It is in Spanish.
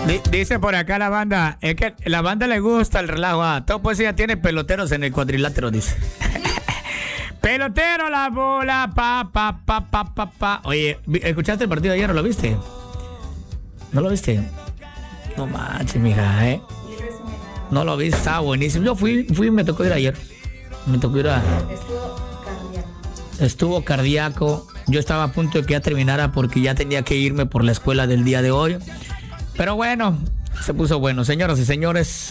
Dice por acá la banda, es que la banda le gusta el relajo. Todo pues ya tiene peloteros en el cuadrilátero, dice. Pelotero, la bola, pa. Oye, ¿escuchaste el partido de ayer o lo viste? ¿No lo viste? No manches, mija, No lo vi, estaba buenísimo. Yo fui, me tocó ir ayer. Estuvo cardíaco. Yo estaba a punto de que ya terminara porque ya tenía que irme por la escuela del día de hoy. Pero bueno, se puso bueno. Señoras y señores,